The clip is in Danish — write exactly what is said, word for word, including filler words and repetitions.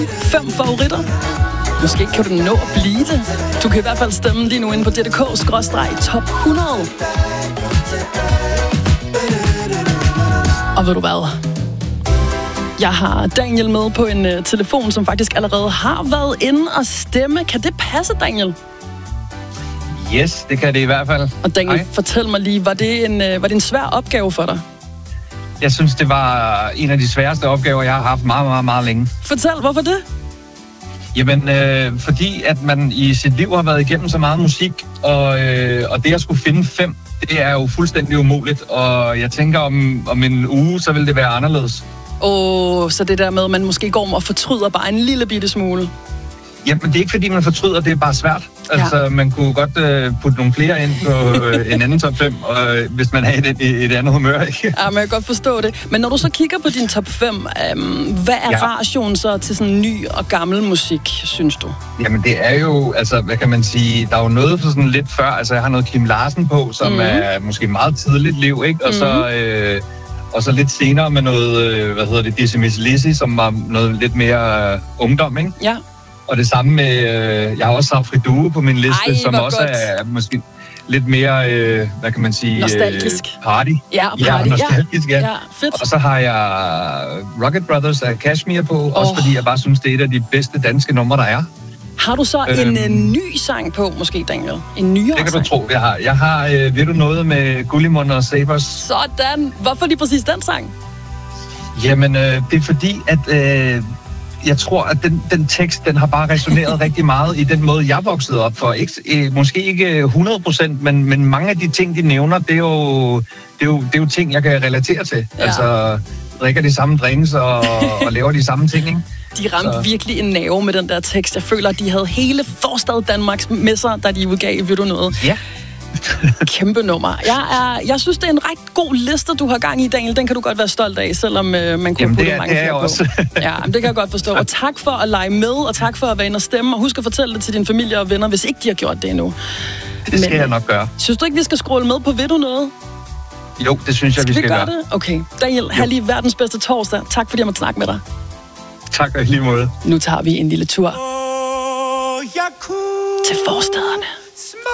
Fem favoritter. Måske kan du nå at blive det. Du kan i hvert fald stemme lige nu inde på d k skråstreg top hundrede. Og ved du hvad? Jeg har Daniel med på en uh, telefon, som faktisk allerede har været inde og stemme. Kan det passe, Daniel? Yes, det kan det i hvert fald. Og Daniel, Hej. fortæl mig lige, var det, en, uh, var det en svær opgave for dig? Jeg synes, det var en af de sværeste opgaver, jeg har haft meget, meget, meget længe. Fortæl, hvorfor det? Jamen, øh, fordi at man i sit liv har været igennem så meget musik, og, øh, og det at skulle finde fem, det er jo fuldstændig umuligt. Og jeg tænker, om, om en uge, så vil det være anderledes. Åh, oh, så det der med, at man måske går og fortryder bare en lille bitte smule. Jamen, det er ikke fordi, man fortryder, det er bare svært. Altså, ja. Man kunne godt øh, putte nogle flere ind på øh, en anden top fem, og, øh, hvis man har et, et, et andet humør, ikke? Ja, men jeg kan godt forstå det. Men når du så kigger på din top fem, øh, hvad er ja. ratioen så til sådan ny og gammel musik, synes du? Jamen, det er jo, altså, hvad kan man sige, der er jo noget for sådan lidt før, altså, jeg har noget Kim Larsen på, som mm-hmm. er måske meget tidligt liv, ikke? Og mm-hmm. så... Øh, Og så lidt senere med noget, hvad hedder det, Dizzy Miss Lizzy, som var noget lidt mere øh, ungdom, ikke? Ja. Og det samme med, øh, jeg har også Safri Due på min liste, Ej, som også godt. er måske lidt mere, øh, hvad kan man sige... Nostalgisk. Øh, party. Ja, party. Ja, nostalgisk, ja. ja. ja fedt. Og så har jeg Rocket Brothers af Kashmir på, oh. også fordi jeg bare synes, det er et af de bedste danske numre, der er. Har du så øhm, en, en ny sang på, måske, Daniel? En nyere sang? Det kan sang? du tro, jeg har. Jeg har, øh, ved du noget med Gullimund og Sabers? Sådan. Hvorfor lige præcis den sang? Jamen, øh, det er fordi, at øh, jeg tror, at den, den tekst, den har bare resoneret rigtig meget i den måde, jeg voksede op for. Ikke, øh, måske ikke hundrede procent, men, men mange af de ting, de nævner, det er jo, det er jo, det er jo ting, jeg kan relatere til. Ja. Altså, drikker de samme drinks og, og laver de samme ting, ikke? De ramte så. virkelig en nerve med den der tekst. Jeg føler, at de havde hele forstad Danmarks med sig, da de udgav Ved du noget? Ja. Kæmpe nummer. Jeg, er, jeg synes, det er en ret god liste, du har gang i, Daniel. Den kan du godt være stolt af, selvom øh, man kunne putte mange flere på. Også. Ja, men det kan jeg godt forstå. Og tak for at lege med, og tak for at være inde og stemme. Og husk at fortælle det til din familie og venner, hvis ikke de har gjort det endnu. Det skal men, jeg nok gøre. Synes du ikke, vi skal scrolle med på Ved du noget? Jo, det synes jeg, skal vi skal vi gøre. gøre. Det? Okay. Daniel, have lige verdens bedste torsdag. Tak fordi jeg måtte snakke med dig. Tak og i lige måde. Nu tager vi en lille tur til forstederne.